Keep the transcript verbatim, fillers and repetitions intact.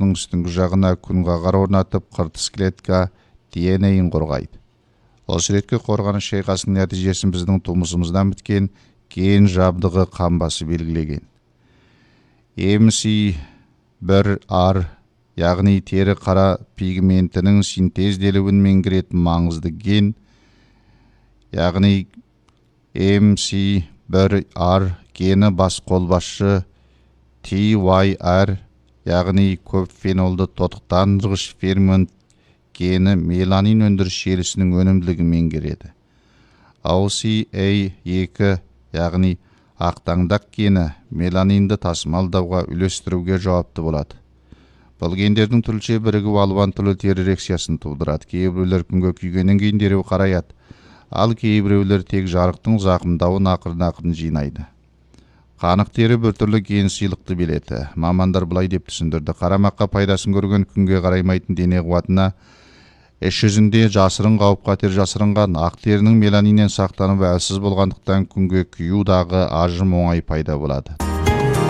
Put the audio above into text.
жыныстардың үстіңгі жағына күн қағар орнатып, қыртыс клетка ди эн эйін қорғайды. Осы ретте қорғаныш шайқасының нәтижесін біздің тумысымыздан біткен ген жабдығы қамбасы белгілеген. эм си бір ар, яғни тері қара пигментінің синтезделуін меңгеретін маңызды ген, яғни эм си бір ар гені бас қолбасшы ти уай ар, яғни көп фенолды тотықтандырғыш фермент гені меланин өндіріс желісінің өнімділігін меңгереді. о си эй екі, яғни ақтаңдақ гені меланинді тасымалдауға үлестіруге жауапты болады. Бұл гендердің түрліше бірігіп алуан түрлі тері реакциясын тудырады. Кейбіреулер күнге күйгеннен кейін дереу қараяды, ал кейбіреулер тек жарықтың зақымдауын ақырын-ақырын жинайды. Қанық тері біртүрлі ген сыйлықты береді. Мамандар былай деп түсіндірді: қарамаққа пайдасын көрген күнге қараймайтын дене қуатына іс жүзінде жасырын қауіп-қатер жасырынған. Ақ терінің меланиннен сақтанып әлсіз болғандықтан күнге күйу дағы ажым оңай пайда болады.